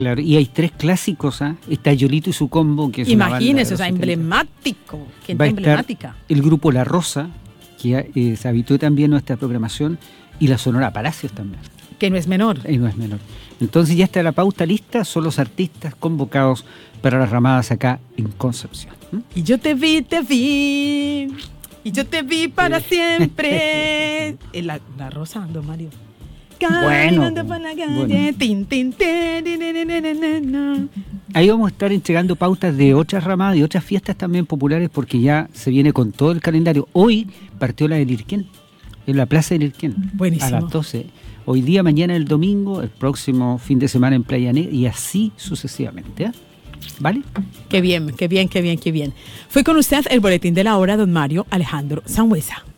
Claro, y hay 3 clásicos, ¿ah? Está Yolito y su combo, que es Imagínese, una banda emblemático, gente va a emblemática. estar el grupo La Rosa, que se habitó también en nuestra programación, y la Sonora Palacios también. Que no es menor. Y no es menor. Entonces ya está la pauta lista, son los artistas convocados para las ramadas acá en Concepción. Y yo te vi, y yo te vi para siempre. La Rosa, don Mario. Bueno. Ahí vamos a estar entregando pautas de otras ramadas y otras fiestas también populares, porque ya se viene con todo el calendario. Hoy partió la del Irquén, en la Plaza del Irquén. Buenísimo. A las 12. Hoy día, mañana el domingo, el próximo fin de semana en Playa Negra, y así sucesivamente, ¿eh? ¿Vale? Qué bien, qué bien, qué bien, qué bien. Fue con usted el boletín de la hora, don Mario Alejandro Sangüesa.